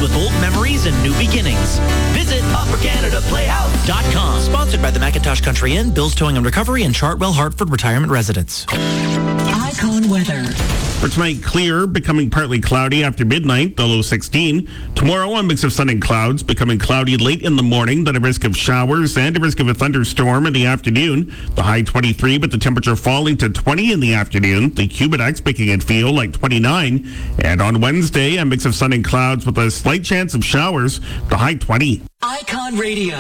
of old memories and new beginnings. Visit UpperCanadaPlayhouse.com. Sponsored by the Macintosh Country Inn, Bill's Towing and Recovery, and Chartwell Hartford Retirement Residence. Icon weather. For tonight, clear, becoming partly cloudy after midnight, the low 16. Tomorrow, a mix of sun and clouds, becoming cloudy late in the morning, then a risk of showers and a risk of a thunderstorm in the afternoon. The high 23, but the temperature falling to 20 in the afternoon. The Humidex making it feel like 29. And on Wednesday, a mix of sun and clouds with a slight chance of showers, the high 20. Icon Radio.